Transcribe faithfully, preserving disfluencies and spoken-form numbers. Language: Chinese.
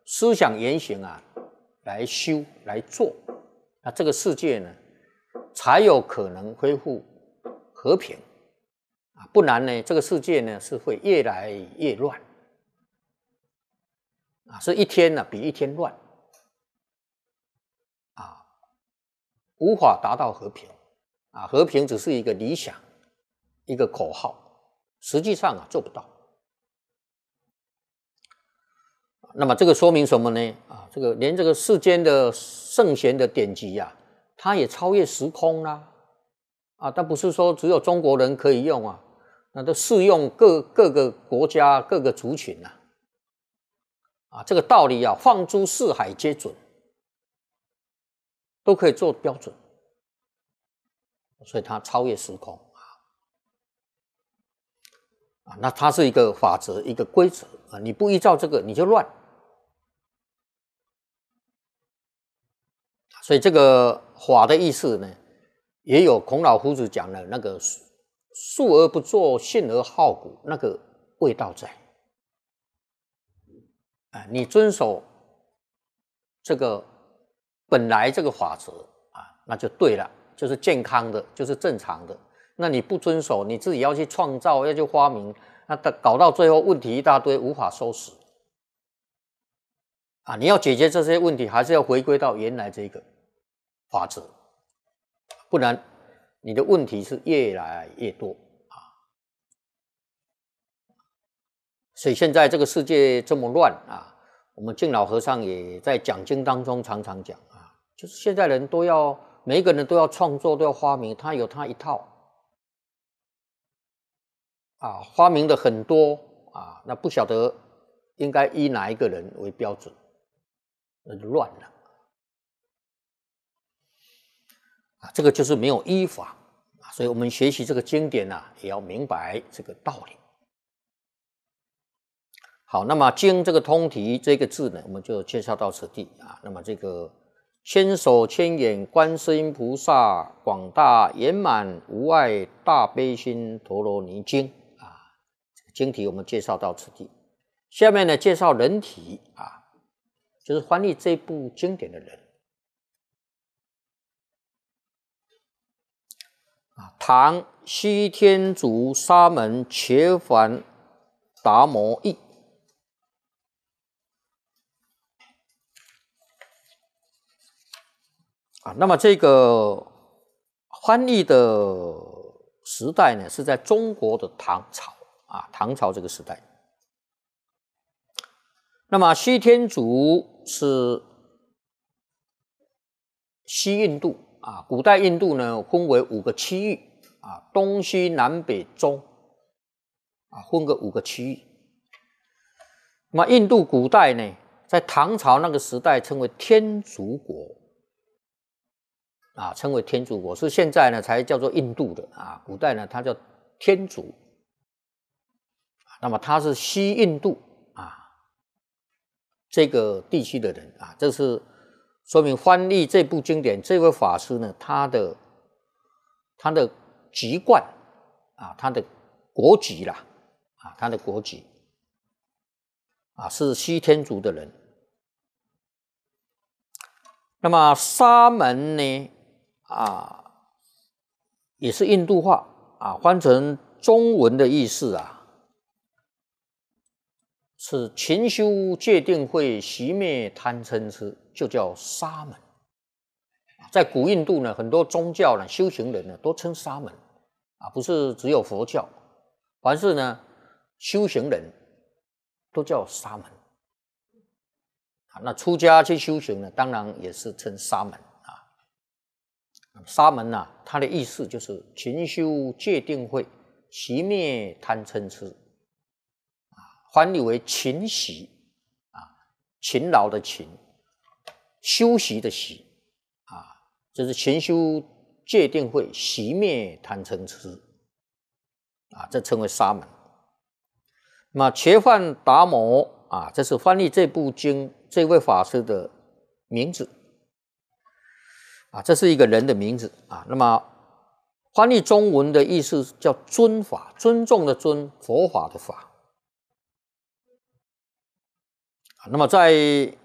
思想言行啊来修来做，那这个世界呢才有可能恢复和平啊，不然呢这个世界呢是会越来越乱啊，是一天呢比一天乱啊，无法达到和平啊，和平只是一个理想，一个口号，实际上啊做不到。那么这个说明什么呢？啊，这个连这个世间的圣贤的典籍啊，它也超越时空啦、啊，啊，但不是说只有中国人可以用啊，那都适用各各个国家各个族群啊，啊，这个道理啊，放诸四海皆准，都可以做标准，所以它超越时空啊，啊，那它是一个法则，一个规则啊，你不依照这个你就乱。所以这个法的意思呢，也有孔老夫子讲的那个述而不作，信而好古，那个味道在。啊，你遵守这个本来这个法则啊，那就对了，就是健康的，就是正常的。那你不遵守，你自己要去创造，要去发明，那搞到最后问题一大堆，无法收拾。啊，你要解决这些问题，还是要回归到原来这个法则，不然你的问题是越来越多啊。所以现在这个世界这么乱啊，我们净老和尚也在讲经当中常常讲啊，就是现在人都要每一个人都要创作，都要发明，他有他一套啊，发明的很多啊，那不晓得应该依哪一个人为标准，那就乱了。啊，这个就是没有依法啊，所以我们学习这个经典啊，也要明白这个道理。好，那么经这个通题这个字呢，我们就介绍到此地啊。那么这个千手千眼观世音菩萨，广大圆满无碍大悲心陀罗尼经啊，这个经题我们介绍到此地。下面呢，介绍人体啊，就是翻译这部经典的人。唐西天竺沙门伽梵达摩译。啊，那么这个翻译的时代呢，是在中国的唐朝啊，唐朝这个时代。那么西天竺是西印度啊，古代印度呢分为五个区域啊，东西南北中啊，分个五个区域。那么印度古代呢，在唐朝那个时代称为天竺国。啊，称为天竺国，是现在呢才叫做印度的啊。古代呢，它叫天竺。那么他是西印度啊这个地区的人啊，这是说明翻译这部经典这位法师呢，他的他的籍贯啊，他的国籍啦啊，他的国籍啊是西天竺的人。那么沙门呢？啊，也是印度话啊，翻成中文的意思啊，是勤修戒定慧，熄灭贪嗔痴，就叫沙门。在古印度呢，很多宗教呢，修行人呢，都称沙门啊，不是只有佛教，凡是呢修行人都叫沙门啊。那出家去修行呢，当然也是称沙门。沙门啊，它的意思就是勤修戒定慧，熄灭贪嗔痴啊，翻译为勤习啊，勤劳的勤，修习的习啊，就是勤修戒定慧，熄灭贪嗔痴啊，这称为沙门。那么伽梵达摩啊，这是翻译这部经这位法师的名字。啊，这是一个人的名字啊。那么翻译中文的意思叫尊法，尊重的尊，佛法的法。那么在